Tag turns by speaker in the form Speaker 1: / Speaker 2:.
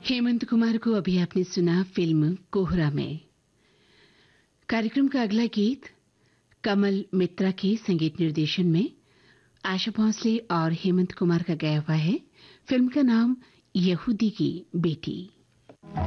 Speaker 1: हेमंत कुमार को अभी आपने सुना फिल्म कोहरा में। कार्यक्रम का अगला गीत कमल मित्रा के संगीत निर्देशन में आशा भोसले और हेमंत कुमार का गाया हुआ है। फिल्म का नाम यहूदी की बेटी।